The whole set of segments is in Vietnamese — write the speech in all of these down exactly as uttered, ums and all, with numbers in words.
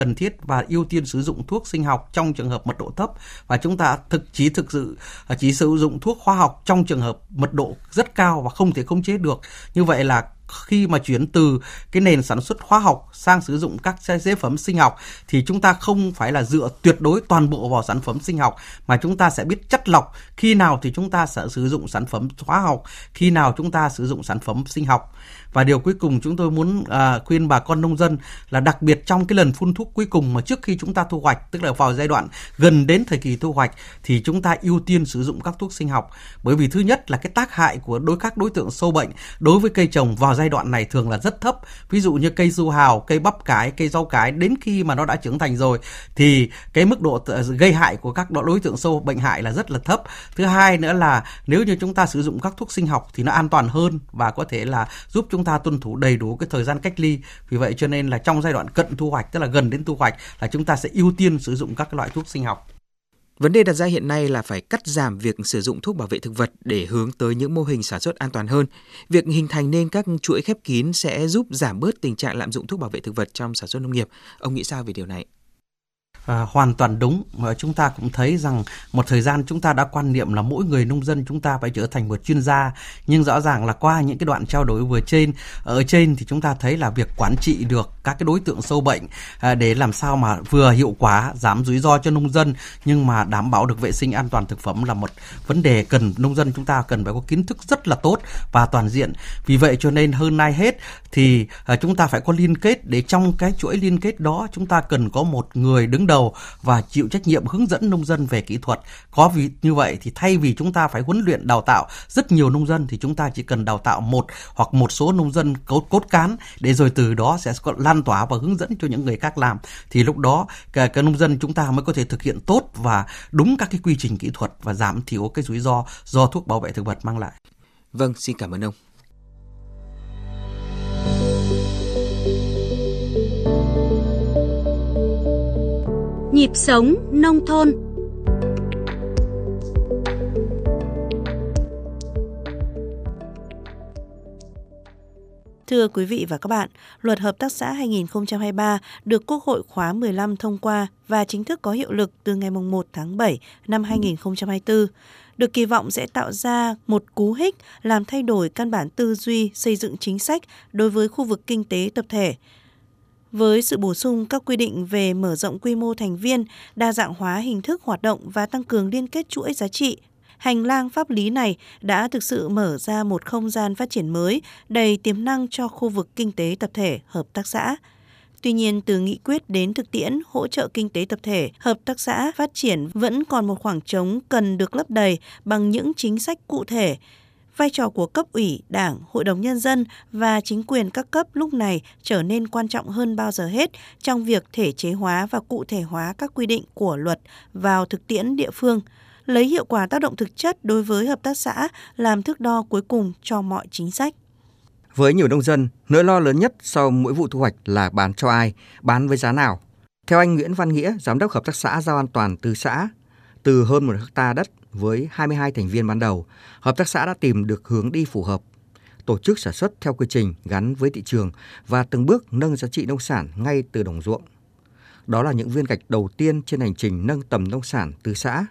cần thiết và ưu tiên sử dụng thuốc sinh học trong trường hợp mật độ thấp, và chúng ta thực chỉ thực sự chỉ sử dụng thuốc hóa học trong trường hợp mật độ rất cao và không thể khống chế được. Như vậy là khi mà chuyển từ cái nền sản xuất hóa học sang sử dụng các chế phẩm sinh học thì chúng ta không phải là dựa tuyệt đối toàn bộ vào sản phẩm sinh học, mà chúng ta sẽ biết chắt lọc khi nào thì chúng ta sẽ sử dụng sản phẩm hóa học, khi nào chúng ta sử dụng sản phẩm sinh học. Và điều cuối cùng chúng tôi muốn à, khuyên bà con nông dân là đặc biệt trong cái lần phun thuốc cuối cùng mà trước khi chúng ta thu hoạch, tức là vào giai đoạn gần đến thời kỳ thu hoạch, thì chúng ta ưu tiên sử dụng các thuốc sinh học. Bởi vì thứ nhất là cái tác hại của đối các đối tượng sâu bệnh đối với cây trồng vào giai đoạn này thường là rất thấp. Ví dụ như cây su hào, cây bắp cải, cây rau cải, đến khi mà nó đã trưởng thành rồi thì cái mức độ gây hại của các đối tượng sâu bệnh hại là rất là thấp. Thứ hai nữa là nếu như chúng ta sử dụng các thuốc sinh học thì nó an toàn hơn và có thể là giúp chúng ta tuân thủ đầy đủ cái thời gian cách ly. Vì vậy cho nên là trong giai đoạn cận thu hoạch, tức là gần đến thu hoạch, là chúng ta sẽ ưu tiên sử dụng các loại thuốc sinh học. Vấn đề đặt ra hiện nay là phải cắt giảm việc sử dụng thuốc bảo vệ thực vật để hướng tới những mô hình sản xuất an toàn hơn. Việc hình thành nên các chuỗi khép kín sẽ giúp giảm bớt tình trạng lạm dụng thuốc bảo vệ thực vật trong sản xuất nông nghiệp. Ông nghĩ sao về điều này? À, hoàn toàn đúng. Và chúng ta cũng thấy rằng một thời gian chúng ta đã quan niệm là mỗi người nông dân chúng ta phải trở thành một chuyên gia, nhưng rõ ràng là qua những cái đoạn trao đổi vừa trên ở trên thì chúng ta thấy là việc quản trị được các cái đối tượng sâu bệnh à, để làm sao mà vừa hiệu quả, giảm rủi ro cho nông dân nhưng mà đảm bảo được vệ sinh an toàn thực phẩm là một vấn đề cần nông dân chúng ta cần phải có kiến thức rất là tốt và toàn diện. Vì vậy cho nên hơn nay hết thì à, chúng ta phải có liên kết, để trong cái chuỗi liên kết đó chúng ta cần có một người đứng đầu và chịu trách nhiệm hướng dẫn nông dân về kỹ thuật. Có vì như vậy thì thay vì chúng ta phải huấn luyện đào tạo rất nhiều nông dân thì chúng ta chỉ cần đào tạo một hoặc một số nông dân cốt, cốt cán, để rồi từ đó sẽ lan tỏa và hướng dẫn cho những người khác làm. Thì lúc đó cái, cái nông dân chúng ta mới có thể thực hiện tốt và đúng các cái quy trình kỹ thuật và giảm thiểu cái rủi ro do thuốc bảo vệ thực vật mang lại. Vâng, xin cảm ơn ông. Nhịp sống nông thôn. Thưa quý vị và các bạn, Luật Hợp tác xã hai nghìn không trăm hai mươi ba được Quốc hội khóa mười lăm thông qua và chính thức có hiệu lực từ ngày mùng một tháng bảy năm hai nghìn không trăm hai mươi tư. Được kỳ vọng sẽ tạo ra một cú hích làm thay đổi căn bản tư duy xây dựng chính sách đối với khu vực kinh tế tập thể. Với sự bổ sung các quy định về mở rộng quy mô thành viên, đa dạng hóa hình thức hoạt động và tăng cường liên kết chuỗi giá trị, hành lang pháp lý này đã thực sự mở ra một không gian phát triển mới, đầy tiềm năng cho khu vực kinh tế tập thể, hợp tác xã. Tuy nhiên, từ nghị quyết đến thực tiễn hỗ trợ kinh tế tập thể, hợp tác xã phát triển vẫn còn một khoảng trống cần được lấp đầy bằng những chính sách cụ thể. Vai trò của cấp ủy, đảng, hội đồng nhân dân và chính quyền các cấp lúc này trở nên quan trọng hơn bao giờ hết trong việc thể chế hóa và cụ thể hóa các quy định của luật vào thực tiễn địa phương, lấy hiệu quả tác động thực chất đối với hợp tác xã làm thước đo cuối cùng cho mọi chính sách. Với nhiều nông dân, nỗi lo lớn nhất sau mỗi vụ thu hoạch là bán cho ai, bán với giá nào. Theo anh Nguyễn Văn Nghĩa, Giám đốc Hợp tác xã Rau An Toàn Từ Xã, từ hơn một hectare đất với hai mươi hai thành viên ban đầu, hợp tác xã đã tìm được hướng đi phù hợp, tổ chức sản xuất theo quy trình gắn với thị trường và từng bước nâng giá trị nông sản ngay từ đồng ruộng. Đó là những viên gạch đầu tiên trên hành trình nâng tầm nông sản từ xã.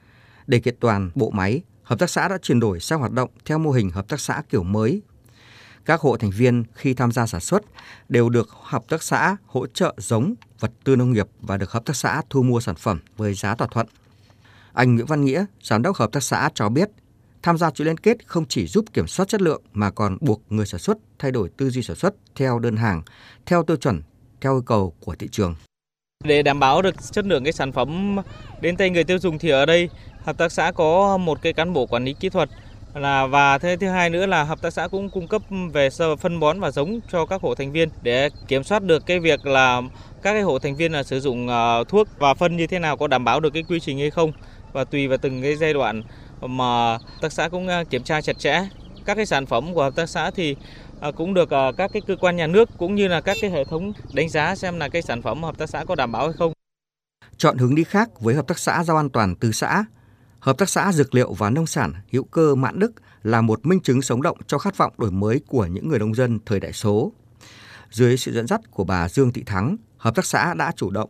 Để kiện toàn bộ máy, hợp tác xã đã chuyển đổi sang hoạt động theo mô hình hợp tác xã kiểu mới. Các hộ thành viên khi tham gia sản xuất đều được hợp tác xã hỗ trợ giống, vật tư nông nghiệp và được hợp tác xã thu mua sản phẩm với giá thỏa thuận. Anh Nguyễn Văn Nghĩa, Giám đốc Hợp tác xã cho biết, tham gia chuỗi liên kết không chỉ giúp kiểm soát chất lượng mà còn buộc người sản xuất thay đổi tư duy sản xuất theo đơn hàng, theo tiêu chuẩn, theo yêu cầu của thị trường. Để đảm bảo được chất lượng cái sản phẩm đến tay người tiêu dùng thì ở đây hợp tác xã có một cái cán bộ quản lý kỹ thuật là và thứ thứ hai nữa là hợp tác xã cũng cung cấp về phân bón và giống cho các hộ thành viên để kiểm soát được cái việc là các cái hộ thành viên là sử dụng uh, thuốc và phân như thế nào, có đảm bảo được cái quy trình hay không, và tùy vào từng cái giai đoạn mà hợp tác xã cũng uh, kiểm tra chặt chẽ. Các cái sản phẩm của hợp tác xã thì uh, cũng được uh, các cái cơ quan nhà nước cũng như là các cái hệ thống đánh giá xem là cái sản phẩm hợp tác xã có đảm bảo hay không. Chọn hướng đi khác với Hợp tác xã Rau An Toàn Từ Xã, Hợp tác xã Dược liệu và Nông sản hữu cơ Mãn Đức là một minh chứng sống động cho khát vọng đổi mới của những người nông dân thời đại số. Dưới sự dẫn dắt của bà Dương Thị Thắng, hợp tác xã đã chủ động